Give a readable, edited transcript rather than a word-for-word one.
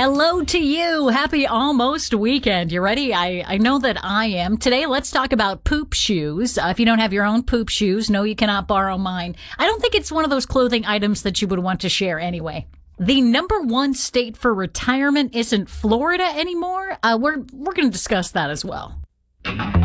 Hello to you. Happy almost weekend. You ready? I know that I am. Today, let's talk about poop shoes. If you don't have your own poop shoes, no, you cannot borrow mine. I don't think it's one of those clothing items that you would want to share anyway. The number one state for retirement isn't Florida anymore. We're going to discuss that as well.